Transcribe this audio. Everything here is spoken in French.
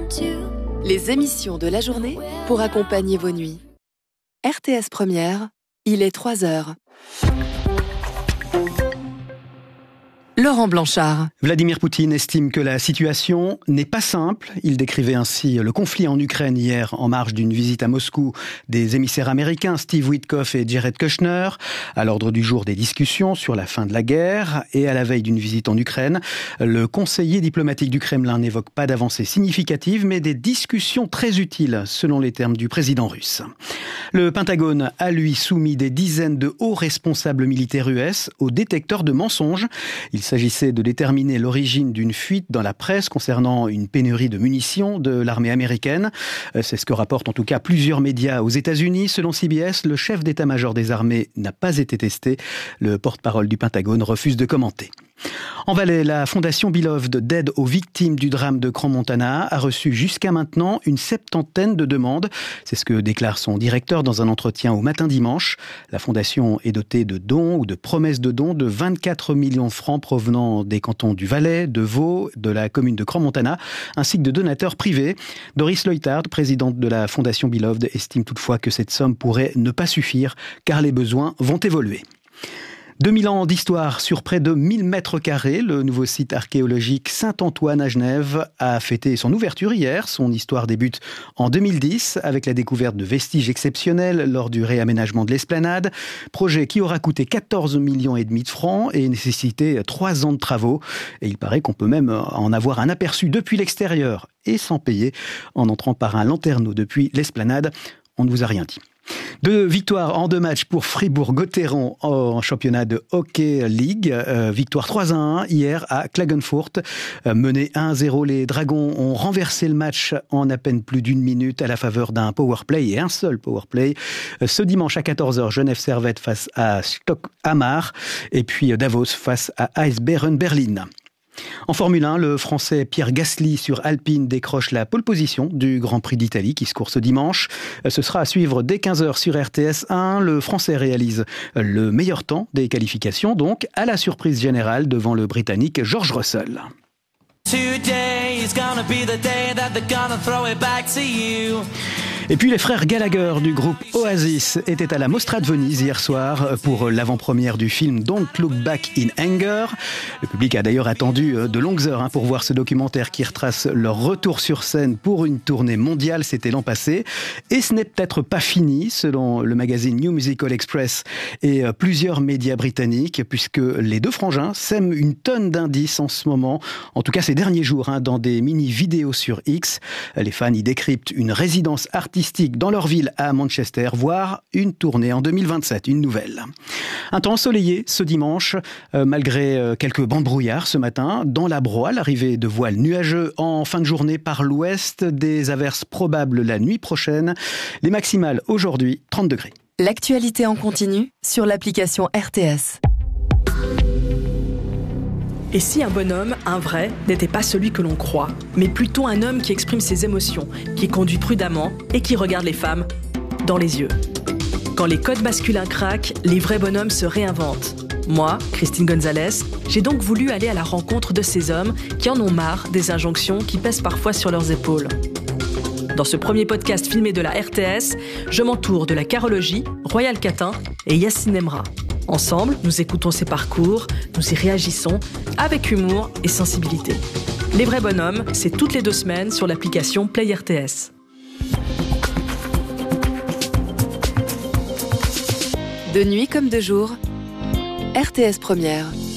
Les émissions de la journée pour accompagner vos nuits. RTS Première, il est 3h. Laurent Blanchard. Vladimir Poutine estime que la situation n'est pas simple. Il décrivait ainsi le conflit en Ukraine hier en marge d'une visite à Moscou des émissaires américains Steve Witkoff et Jared Kushner. À l'ordre du jour des discussions sur la fin de la guerre et à la veille d'une visite en Ukraine, le conseiller diplomatique du Kremlin n'évoque pas d'avancées significatives mais des discussions très utiles selon les termes du président russe. Le Pentagone a lui soumis des dizaines de hauts responsables militaires US au détecteur de mensonges. Il s'agissait de déterminer l'origine d'une fuite dans la presse concernant une pénurie de munitions de l'armée américaine. C'est ce que rapportent en tout cas plusieurs médias aux États-Unis. Selon CBS, le chef d'état-major des armées n'a pas été testé. Le porte-parole du Pentagone refuse de commenter. En Valais, la fondation Beloved d'aide aux victimes du drame de Crans-Montana a reçu jusqu'à maintenant une 70aine de demandes. C'est ce que déclare son directeur dans un entretien au Matin Dimanche. La fondation est dotée de dons ou de promesses de dons de 24 millions de francs provenant des cantons du Valais, de Vaud, de la commune de Crans-Montana, ainsi que de donateurs privés. Doris Leuthard, présidente de la fondation Beloved, estime toutefois que cette somme pourrait ne pas suffire car les besoins vont évoluer. 2000 ans d'histoire sur près de 1000 mètres carrés. Le nouveau site archéologique Saint-Antoine à Genève a fêté son ouverture hier. Son histoire débute en 2010 avec la découverte de vestiges exceptionnels lors du réaménagement de l'esplanade. Projet qui aura coûté 14,5 millions de francs et nécessité 3 ans de travaux. Et il paraît qu'on peut même en avoir un aperçu depuis l'extérieur et sans payer en entrant par un lanterneau depuis l'esplanade. On ne vous a rien dit. 2 victoires en 2 matchs pour Fribourg-Gotteron en championnat de Hockey League. Victoire 3-1 hier à Klagenfurt. Menés 1-0, les Dragons ont renversé le match en à peine plus d'1 minute à la faveur d'un powerplay et un seul powerplay. Ce dimanche à 14h, Genève Servette face à Stock-Hamar et puis Davos face à Eisbären Berlin. En Formule 1, le Français Pierre Gasly sur Alpine décroche la pole position du Grand Prix d'Italie qui se court ce dimanche. Ce sera à suivre dès 15h sur RTS 1. Le Français réalise le meilleur temps des qualifications, donc à la surprise générale devant le Britannique George Russell. Et puis les frères Gallagher du groupe Oasis étaient à la Mostra de Venise hier soir pour l'avant-première du film Don't Look Back in Anger. Le public a d'ailleurs attendu de longues heures pour voir ce documentaire qui retrace leur retour sur scène pour une tournée mondiale, c'était l'an passé. Et ce n'est peut-être pas fini, selon le magazine New Musical Express et plusieurs médias britanniques, puisque les deux frangins sèment une tonne d'indices en ce moment, en tout cas ces derniers jours, dans des mini-vidéos sur X. Les fans y décryptent une résidence artistique dans leur ville à Manchester, voire une tournée en 2027, une nouvelle. Un temps ensoleillé ce dimanche, malgré quelques bancs de brouillard ce matin. Dans la Broye, l'arrivée de voiles nuageux en fin de journée par l'ouest, des averses probables la nuit prochaine. Les maximales aujourd'hui, 30 degrés. L'actualité en continu sur l'application RTS. Et si un bonhomme, un vrai, n'était pas celui que l'on croit, mais plutôt un homme qui exprime ses émotions, qui conduit prudemment et qui regarde les femmes dans les yeux. Quand les codes masculins craquent, les vrais bonhommes se réinventent. Moi, Christine Gonzalez, j'ai donc voulu aller à la rencontre de ces hommes qui en ont marre des injonctions qui pèsent parfois sur leurs épaules. Dans ce premier podcast filmé de la RTS, je m'entoure de la carologie, Royal Catin et Yacine Emra. Ensemble, nous écoutons ces parcours, nous y réagissons avec humour et sensibilité. Les vrais bonhommes, c'est toutes les 2 semaines sur l'application Play RTS. De nuit comme de jour, RTS Première.